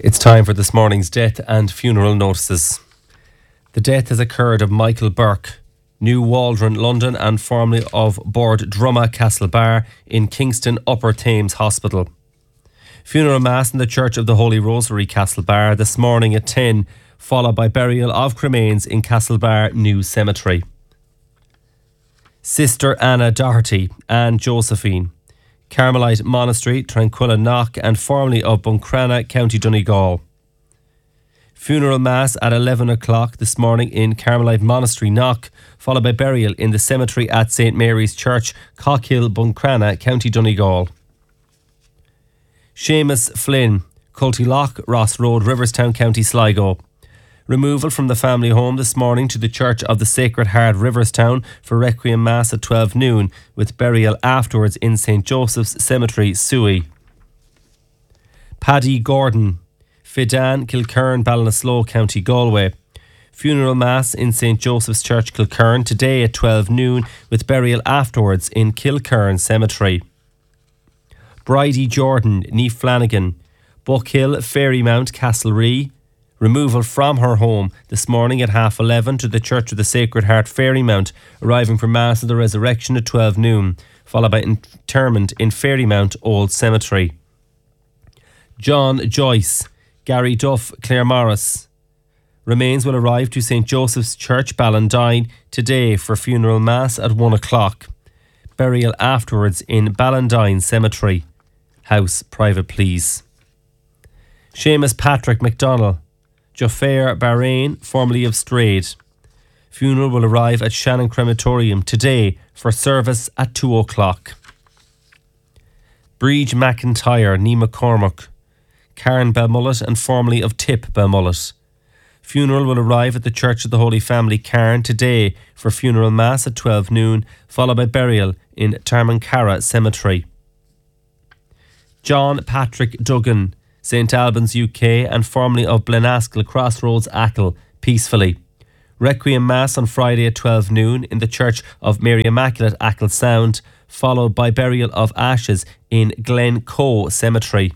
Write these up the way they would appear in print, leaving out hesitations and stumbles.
It's time for this morning's death and funeral notices. The death has occurred of Michael Burke, New Waldron, London, and formerly of Bord Drumma, Castlebar, in Kingston Upper Thames Hospital. Funeral Mass in the Church of the Holy Rosary, Castlebar, this morning at 10, followed by burial of cremains in Castlebar New Cemetery. Sister Anna Doherty, Anne Josephine, Carmelite Monastery, Tranquilla Knock, and formerly of Buncrana, County Donegal. Funeral Mass at 11 o'clock this morning in Carmelite Monastery, Knock, followed by burial in the cemetery at St Mary's Church, Cockhill, Buncrana, County Donegal. Seamus Flynn, Cultyloch, Ross Road, Riverstown, County Sligo. Removal from the family home this morning to the Church of the Sacred Heart, Riverstown, for Requiem Mass at 12 noon, with burial afterwards in St Joseph's Cemetery, Suey. Paddy Gordon, Fidan, Kilkern, Ballinasloe, County Galway. Funeral Mass in St Joseph's Church, Kilkern, today at 12 noon, with burial afterwards in Kilkern Cemetery. Bridie Jordan, Niamh Flanagan, Buckhill, Fairymount, Castlerea. Removal from her home this morning at 11:30 to the Church of the Sacred Heart, Fairymount, arriving for Mass of the Resurrection at 12 noon, followed by interment in Fairymount Old Cemetery. John Joyce, Gary Duff, Clare Morris. Remains will arrive to St Joseph's Church, Ballandine, today for funeral Mass at 1 o'clock. Burial afterwards in Ballandine Cemetery. House private, please. Seamus Patrick McDonnell, Joffair Bahrain, formerly of Strade. Funeral will arrive at Shannon Crematorium today for service at 2 o'clock. Breege McIntyre, Ní McCormack, Karen Belmullet, and formerly of Tip Belmullet. Funeral will arrive at the Church of the Holy Family, Cairn, today for funeral Mass at 12 noon, followed by burial in Tarmancara Cemetery. John Patrick Duggan, St Albans, UK, and formerly of Blenaskell Crossroads, Achill, peacefully. Requiem Mass on Friday at 12 noon in the Church of Mary Immaculate, Achill Sound, followed by burial of ashes in Glencoe Cemetery.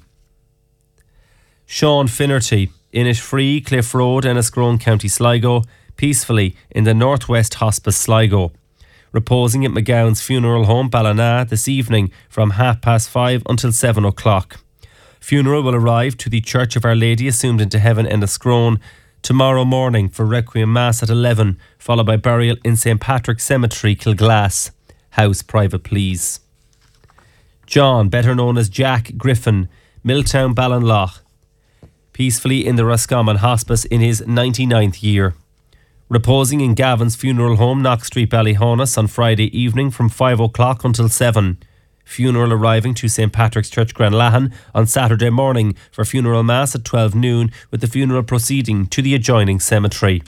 Sean Finnerty, Innisfree, Cliff Road, Enniscrone, County Sligo, peacefully in the Northwest Hospice, Sligo. Reposing at McGowan's Funeral Home, Ballina, this evening from 5:30 until 7 o'clock. Funeral will arrive to the Church of Our Lady Assumed into Heaven, Enniscrone, tomorrow morning for Requiem Mass at 11, followed by burial in St Patrick's Cemetery, Kilglass. House private, please. John, better known as Jack Griffin, Milltown, Ballinlough, peacefully in the Roscommon Hospice in his 99th year. Reposing in Gavin's Funeral Home, Knox Street, Ballyhonus, on Friday evening from 5 o'clock until 7. Funeral arriving to St Patrick's Church, Granlahan, on Saturday morning for funeral Mass at 12 noon, with the funeral proceeding to the adjoining cemetery.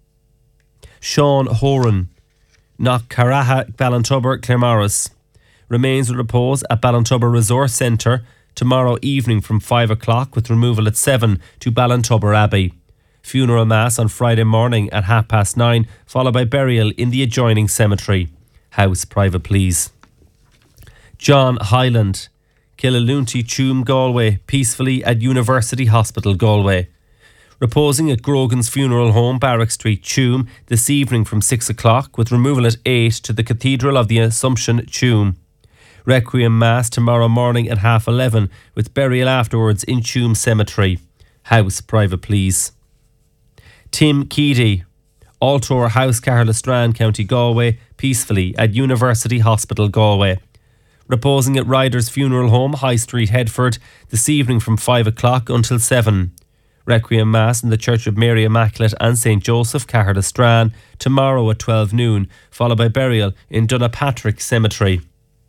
Sean Horan, Knockcaraha, Ballintubber, Claremorris. Remains will repose at Ballintubber Resource Centre tomorrow evening from 5 o'clock, with removal at 7 to Ballintubber Abbey. Funeral Mass on Friday morning at 9:30, followed by burial in the adjoining cemetery. House private, please. John Hyland, Killaloonty, Tuam, Galway, peacefully at University Hospital, Galway. Reposing at Grogan's Funeral Home, Barrack Street, Tuam, this evening from 6 o'clock, with removal at 8 to the Cathedral of the Assumption, Tuam. Requiem Mass tomorrow morning at 11:30, with burial afterwards in Tuam Cemetery. House private, please. Tim Keady, Altor House, Carlastrand, County Galway, peacefully at University Hospital, Galway. Reposing at Ryder's Funeral Home, High Street, Headford, this evening from 5 o'clock until 7. Requiem Mass in the Church of Mary Immaculate and St Joseph, Carlastrand, tomorrow at 12 noon, followed by burial in Donapatrick Cemetery.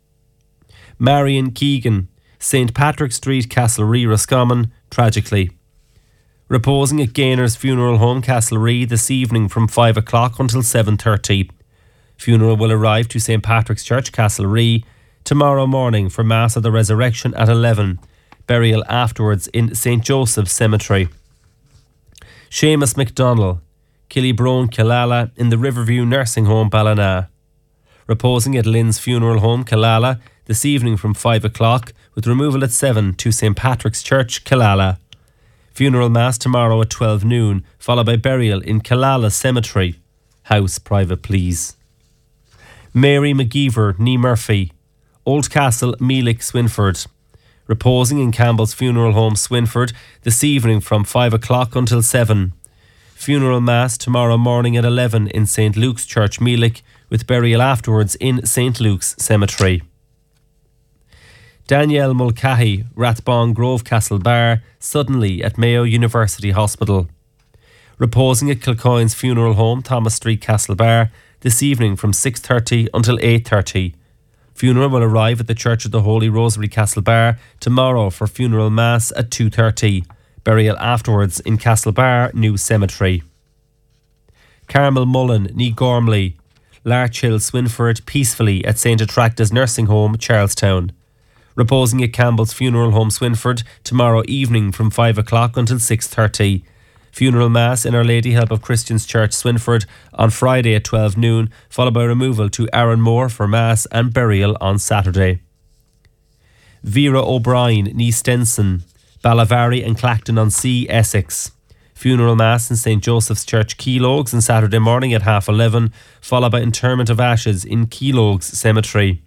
Marion Keegan, St Patrick Street, Castlerea, Roscommon, tragically. Reposing at Gainer's Funeral Home, Castlerea, this evening from 5 o'clock until 7:30. Funeral will arrive to St Patrick's Church, Castlerea, tomorrow morning for Mass of the Resurrection at 11. Burial afterwards in St Joseph's Cemetery. Seamus McDonnell, Killybrone, Killala, in the Riverview Nursing Home, Ballina. Reposing at Lynn's Funeral Home, Killala, this evening from 5 o'clock, with removal at 7 to St Patrick's Church, Killala. Funeral Mass tomorrow at 12 noon, followed by burial in Killala Cemetery. House private, please. Mary McGeever, Nee Murphy, Oldcastle, Meelick, Swinford. Reposing in Campbell's Funeral Home, Swinford, this evening from 5 o'clock until 7. Funeral Mass tomorrow morning at 11 in St. Luke's Church, Meelick, with burial afterwards in St. Luke's Cemetery. Danielle Mulcahy, Rathbone Grove, Castlebar, suddenly at Mayo University Hospital. Reposing at Kilcoyne's Funeral Home, Thomas Street, Castlebar, this evening from 6:30 until 8:30. Funeral will arrive at the Church of the Holy Rosary, Castlebar, tomorrow for funeral mass at 2:30. Burial afterwards in Castlebar New Cemetery. Carmel Mullen, Nee Gormley, Larch Hill, Swinford, peacefully at St. Attracta's Nursing Home, Charlestown. Reposing at Campbell's Funeral Home, Swinford, tomorrow evening from 5 o'clock until 6:30. Funeral Mass in Our Lady Help of Christians Church, Swinford, on Friday at 12 noon, followed by removal to Aaronmore for Mass and burial on Saturday. Vera O'Brien, Nee Stenson, Ballavary and Clacton-on-Sea, Essex. Funeral Mass in St. Joseph's Church, Keelogues, on Saturday morning at 11:30, followed by interment of ashes in Keelogues Cemetery.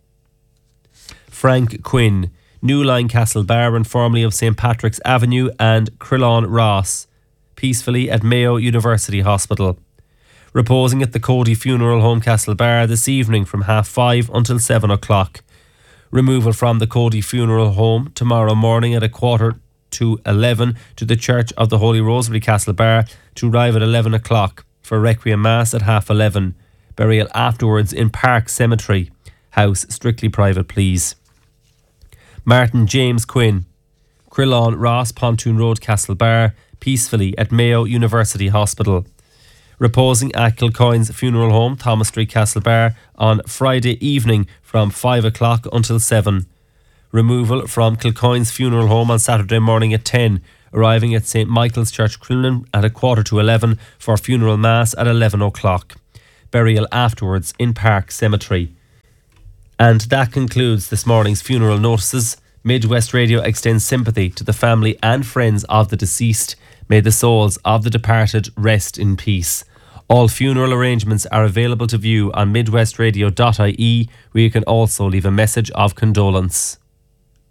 Frank Quinn, New Line, Castlebar, and formerly of St. Patrick's Avenue, and Crillon Ross, peacefully at Mayo University Hospital. Reposing at the Cody Funeral Home, Castlebar, this evening from 5:30 until 7 o'clock. Removal from the Cody Funeral Home tomorrow morning at 11:15 to the Church of the Holy Rosary, Castlebar, to arrive at 11 o'clock for Requiem Mass at 11:30. Burial afterwards in Park Cemetery. House strictly private, please. Martin James Quinn, Crillon Ross, Pontoon Road, Castlebar, peacefully at Mayo University Hospital. Reposing at Kilcoyne's Funeral Home, Thomas Street, Castlebar, on Friday evening from 5 o'clock until 7. Removal from Kilcoyne's Funeral Home on Saturday morning at 10, arriving at St. Michael's Church, Crillon at 11:15 for funeral mass at 11 o'clock. Burial afterwards in Park Cemetery. And that concludes this morning's funeral notices. Midwest Radio extends sympathy to the family and friends of the deceased. May the souls of the departed rest in peace. All funeral arrangements are available to view on midwestradio.ie, where you can also leave a message of condolence.